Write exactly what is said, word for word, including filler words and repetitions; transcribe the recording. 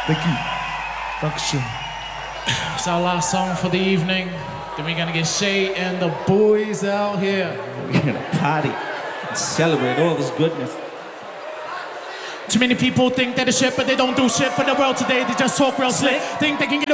Thank you. Dankeschön. It's our last song for the evening. Then we're gonna get Shay and the boys out here. We're gonna party and celebrate all this goodness. Too many people think they're the shit, but they don't do shit for the world today. They just talk real slick. Think they can get